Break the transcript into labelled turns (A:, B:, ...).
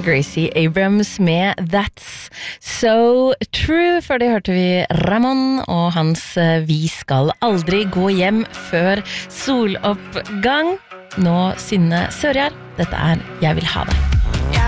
A: Gracie Abrams med That's So True. Før det hørte vi Ramon og hans Vi skal aldri gå hjem før soloppgang. Nå Synne Sørjar. Dette Jeg vil ha det.